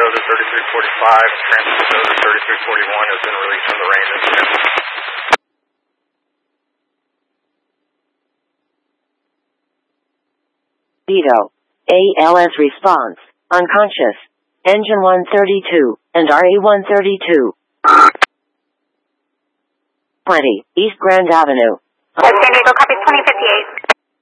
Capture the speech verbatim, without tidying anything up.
Soda thirty-three forty-five, Transit Soda thirty-three forty-one has been released from the range incident. Vito. A L S response. Unconscious. Engine one thirty-two, and R E one thirty-two. twenty, East Grand Avenue. San Diego, copy twenty fifty-eight.